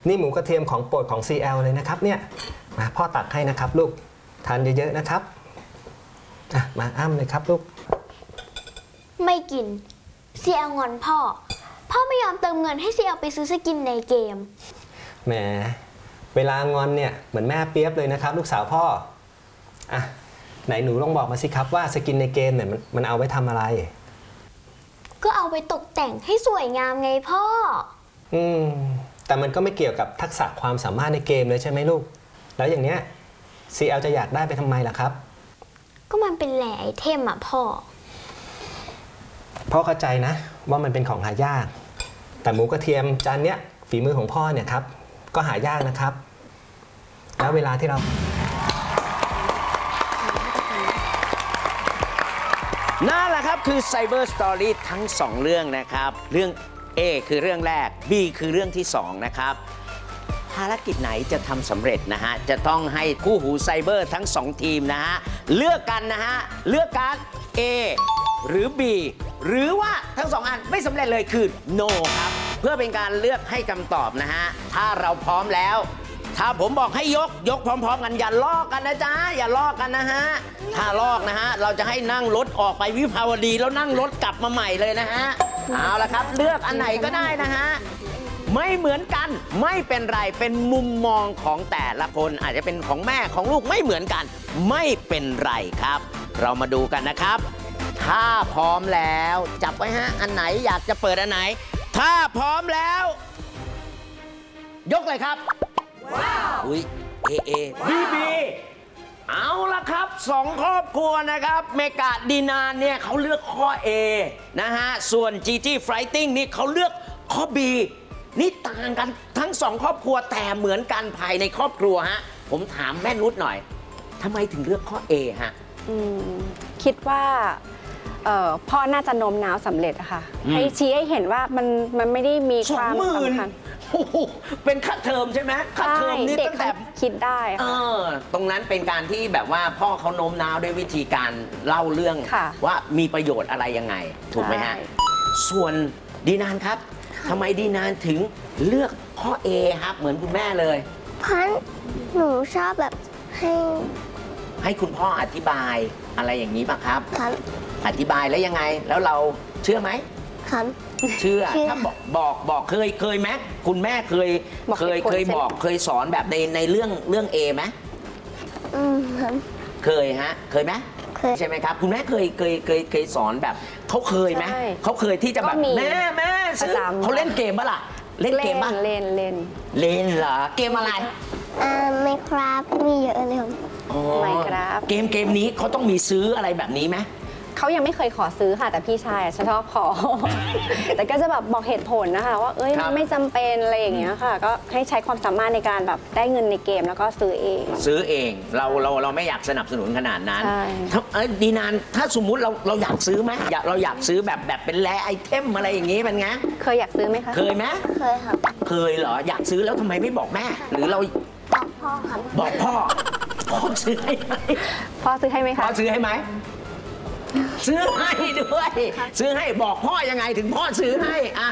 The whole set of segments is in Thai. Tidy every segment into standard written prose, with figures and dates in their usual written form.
นี่หมูกระเทียมของโปรดของ CL เลยนะครับเนี่ยมาพ่อตักให้นะครับลูกทานเยอะๆนะครับมาอ้ำเลยครับลูกไม่กิน CL งอนพ่อไม่ยอมเติมเงินให้ CL ไปซื้อสกินในเกมแหมเวลางอนเนี่ยเหมือนแม่เปียบเลยนะครับลูกสาวพ่อไหนหนูลองบอกมาสิครับว่าสกินในเกมเนี่ยมันเอาไว้ทำอะไรก็เอาไปตกแต่งให้สวยงามไงพ่อแต่มันก็ไม่เกี่ยวกับทักษะความสามารถในเกมเลยใช่ไหมลูกแล้วอย่างเนี้ย CL จะอยากได้ไปทำไมล่ะครับก็มันเป็นแหล่ไอเทมพ่อเข้าใจนะว่ามันเป็นของหายากแต่หมูกระเทียมจานเนี้ยฝีมือของพ่อเนี่ยครับก็หายากนะครับแล้วเวลาที่เรานั่นแหละครับคือ Cyber Story ทั้ง2เรื่องนะครับเรื่อง A คือเรื่องแรก B คือเรื่องที่2นะครับภารกิจไหนจะทำสำเร็จนะฮะจะต้องให้คู่หูไซเบอร์ทั้ง2ทีมนะฮะเลือกกันนะฮะเลือกการ A หรือ B หรือว่าทั้ง2อันไม่สำเร็จเลยคือ No ครับเพื่อเป็นการเลือกให้คำตอบนะฮะถ้าเราพร้อมแล้วถ้าผมบอกให้ยกพร้อมๆกันอย่าลอกกันนะจ๊ะอย่าลอกกันนะฮะถ้าลอกนะฮะเราจะให้นั่งรถออกไปวิภาวดีแล้วนั่งรถกลับมาใหม่เลยนะฮะเอาละครับเลือกอันไหนก็ได้นะฮะไม่เหมือนกันไม่เป็นไรเป็นมุมมองของแต่ละคนอาจจะเป็นของแม่ของลูกไม่เหมือนกันไม่เป็นไรครับเรามาดูกันนะครับถ้าพร้อมแล้วจับไว้ฮะอันไหนอยากจะเปิดอันไหนถ้าพร้อมแล้วยกเลยครับว้าวอุ้ยเอบีเอาละครับ2ครอบครัวนะครับเมกาดีนานเนี่ยเขาเลือกข้อ A นะฮะส่วน GG Fighting นี่เขาเลือกข้อ B นี่ต่างกันทั้ง2ครอบครัวแต่เหมือนกันภายในครอบครัวฮะผมถามแม่นุชหน่อยทำไมถึงเลือกข้อ A ฮะคิดว่าพ่อน่าจะโน้มน้าวสำเร็จอะค่ะให้ชี้ให้เห็นว่ามันไม่ได้มีความสำคัญเป็นค่าเทอมใช่ไหมค่าเทอมนี่ตั้งแต่คิดได้ตรงนั้นเป็นการที่แบบว่าพ่อเขาโน้มน้าวด้วยวิธีการเล่าเรื่องว่ามีประโยชน์อะไรยังไงถูกไหมฮะส่วนดีนานครับทำไมดีนานถึงเลือกข้อ A ครับเหมือนคุณแม่เลยเพราะหนูชอบแบบให้คุณพ่ออธิบายอะไรอย่างนี้ป่ะครับอธิบายแล้วยังไงแล้วเราเชื่อไหมครับเชื่อถ้าบอกเคยไหมคุณแม่เคยบอกเคยสอนแบบในเรื่อง A ไหมเคยฮะเคยไหมใช่ไหมครับคุณแม่เคยสอนแบบเขาเคยไหมเขาเคยที่จะแบบแม่ซื้อเขาเล่นเกมป่ะล่ะเล่นเกมป่ะเล่นเหรอเกมอะไรไม่ครับมีเยอะเลยครับไม่ครับเกมนี้เขาต้องมีซื้ออะไรแบบนี้ไหมเขายังไม่เคยขอซื้อค่ะแต่พี่ชายชอบขอ แต่ก็จะแบบบอกเหตุผลนะคะว่ามันไม่จำเป็นอะไรอย่างเงี้ยค่ะก็ให้ใช้ความสามารถในการแบบได้เงินในเกมแล้วก็ซื้อเองเราไม่อยากสนับสนุนขนาดนั้นดีนานถ้าสมมุติเราอยากซื้อไหมเราอยากซื้อแบบเป็นแร่ไอเทมอะไรอย่างงี้เป็นไงเคยอยากซื้อไหมคะเคยไหมเคยครับเคยเหรออยากซื้อแล้วทำไมไม่บอกแม่หรือเราบอกพ่อครับบอกพ่อซื้อให้ไหมพ่อซื้อให้ไหมคะพ่อซื้อให้ไหมซื้อให้ด้วยซื้อให้บอกพ่อยังไงถึงพ่อซื้อให้อะ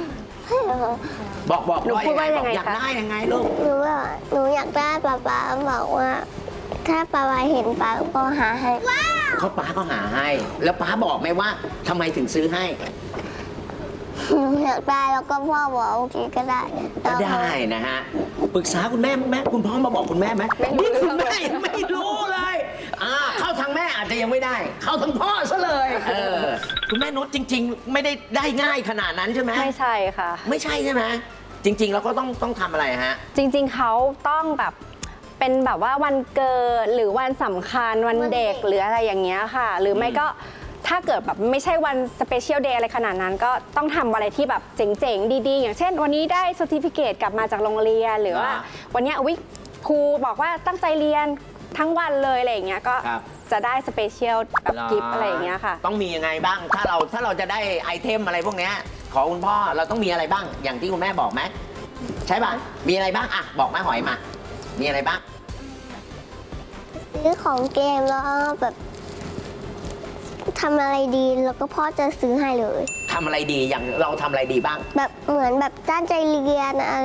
บอกพ่อยังไงอยากได้ยังไงลูกหนูอยากได้ป๊าบอกว่าถ้าป๊าเห็นป๊าก็หาให้เขาป๊าก็หาให้แล้วป๊าบอกไหมว่าทำไมถึงซื้อให้หนูอยากได้แล้วก็พ่อบอกโอเคก็ได้นะฮะปรึกษาคุณแม่คุณพ่อมาบอกคุณแม่ไหมนี่คุณแม่ไม่รู้เลยเข้าทางแม่อาจจะยังไม่ได้เข้าทางพ่อซะเลยคุณแม่นุชจริงๆไม่ได้ง่ายขนาดนั้นใช่ไหมไม่ใช่ค่ะไม่ใช่ใช่ไหมจริงๆเราก็ต้องทำอะไรฮะจริงๆเขาต้องแบบเป็นแบบว่าวันเกิดหรือวันสำคัญวันเด็กหรืออะไรอย่างเงี้ยค่ะหรือไม่ก็ถ้าเกิดแบบไม่ใช่วันสเปเชียลเดย์อะไรขนาดนั้นก็ต้องทำอะไรที่แบบเจ๋งๆดีๆอย่างเช่นวันนี้ได้เซอร์ติฟิเคตกลับมาจากโรงเรียนหรือว่าวันนี้ครูบอกว่าตั้งใจเรียนทั้งวันเลยอะไรอย่างเงี้ยก็จะได้สเปเชียลแบบกิฟต์อะไรอย่างเงี้ยค่ะต้องมียังไงบ้างถ้าเราจะได้ไอเทมอะไรพวกเนี้ยขอคุณพ่อเราต้องมีอะไรบ้างอย่างที่คุณแม่บอกไหมใช่ป่ะมีอะไรบ้างอ่ะบอกแม่หอยมามีอะไรบ้างซื้อของเกมแล้วแบบทำอะไรดีแล้วก็พ่อจะซื้อให้เลยทำอะไรดีอย่างเราทำอะไรดีบ้างแบบเหมือนแบบตั้งใจเรียนอะไร